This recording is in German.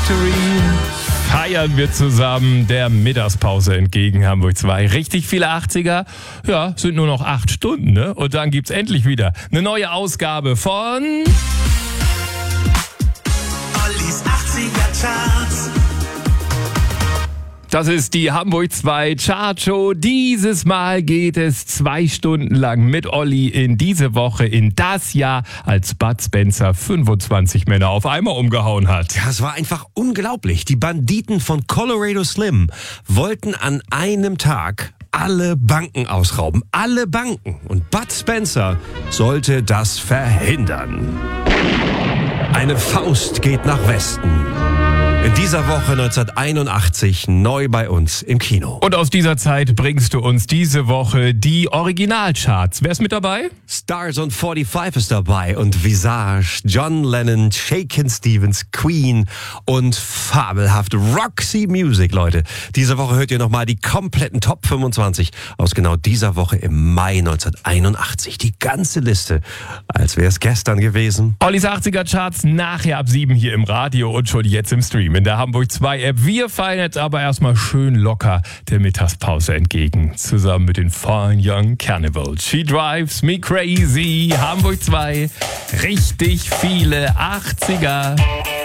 Victory feiern wir zusammen der Mittagspause entgegen Hamburg 2. Richtig viele 80er. Ja, sind nur noch 8 Stunden, ne? Und dann gibt's endlich wieder eine neue Ausgabe von Ollis 80er Charts. Das ist die Hamburg 2 Chartshow. Dieses Mal geht es 2 Stunden lang mit Olli in diese Woche, in das Jahr, als Bud Spencer 25 Männer auf einmal umgehauen hat. Das war einfach unglaublich. Die Banditen von Colorado Slim wollten an einem Tag alle Banken ausrauben. Alle Banken. Und Bud Spencer sollte das verhindern. Eine Faust geht nach Westen. In dieser Woche 1981 neu bei uns im Kino. Und aus dieser Zeit bringst du uns diese Woche die Originalcharts. Wer ist mit dabei? Stars on 45 ist dabei und Visage, John Lennon, Shakin' Stevens, Queen und fabelhaft Roxy Music, Leute. Diese Woche hört ihr nochmal die kompletten Top 25 aus genau dieser Woche im Mai 1981. Die ganze Liste, als wäre es gestern gewesen. Ollis 80er Charts nachher ab 7 hier im Radio und schon jetzt im Stream in der Hamburg 2 App. Wir feiern jetzt aber erstmal schön locker der Mittagspause entgegen. Zusammen mit den Fine Young Cannibals. She Drives Me Crazy. Hamburg 2. Richtig viele 80er.